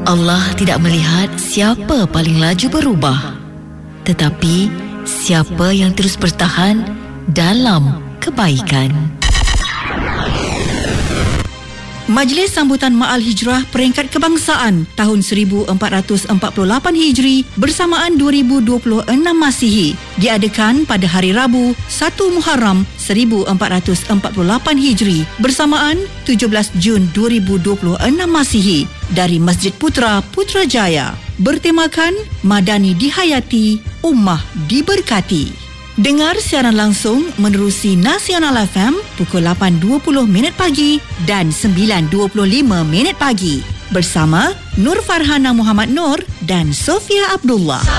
Allah tidak melihat siapa paling laju berubah, tetapi siapa yang terus bertahan dalam kebaikan. Majlis Sambutan Ma'al Hijrah Peringkat Kebangsaan tahun 1448 Hijri bersamaan 2026 Masihi diadakan pada hari Rabu 1 Muharram 1448 Hijri bersamaan 17 Jun 2026 Masihi dari Masjid Putra Putrajaya, bertemakan Madani dihayati, Ummah diberkati. Dengar siaran langsung menerusi Nasional FM pukul 8.20 pagi dan 9.25 pagi bersama Nur Farhana Muhammad Nur dan Sofia Abdullah.